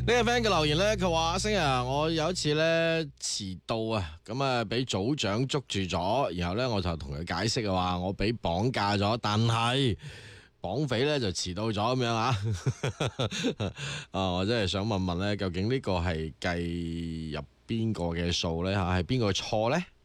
個 friend 嘅留言咧，佢話阿星啊，我有一次咧遲到啊，咁啊俾組長捉住咗，然後咧我就同佢解釋嘅話，我俾綁架咗，但係綁匪咧就遲到咗咁樣啊。啊，我真係想問問咧，究竟呢個係計入邊個嘅數咧吓？係邊個錯咧？